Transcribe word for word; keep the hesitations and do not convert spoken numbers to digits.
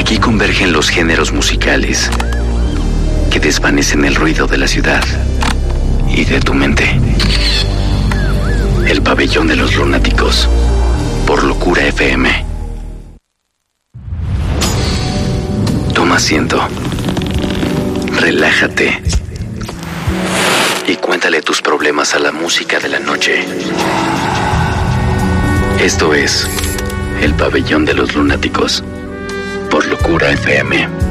Aquí convergen los géneros musicales que desvanecen el ruido de la ciudad y de tu mente. El Pabellón de los Lunáticos, por Locura F M. Toma asiento, relájate y cuéntale tus problemas a la música de la noche. Esto es El Pabellón de los Lunáticos, por Locura F M.